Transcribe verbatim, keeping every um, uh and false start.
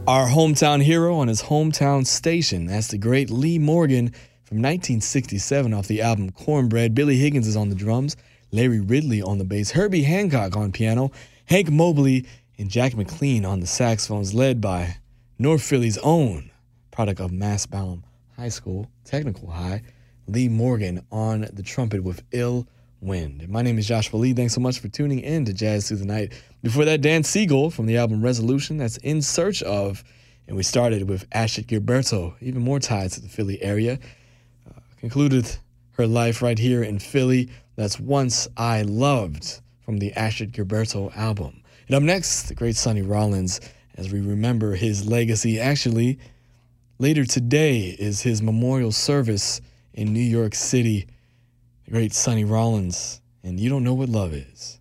Our hometown hero on his hometown station. That's the great Lee Morgan from nineteen sixty-seven off the album Cornbread. Billy Higgins is on the drums, Larry Ridley on the bass, Herbie Hancock on piano, Hank Mobley and Jack McLean on the saxophones, led by North Philly's own product of Mastbaum High School, Technical High, Lee Morgan on the trumpet with Ill Wind. My name is Joshua Lee. Thanks so much for tuning in to Jazz Through the Night. Before that, Dan Siegel from the album Resolution, that's In Search Of. And we started with Astrid Gilberto, even more tied to the Philly area. Uh, concluded her life right here in Philly. That's Once I Loved from the Astrid Gilberto album. And up next, the great Sonny Rollins, as we remember his legacy. Actually, later today is his memorial service in New York City. The great Sonny Rollins, and You Don't Know What Love Is.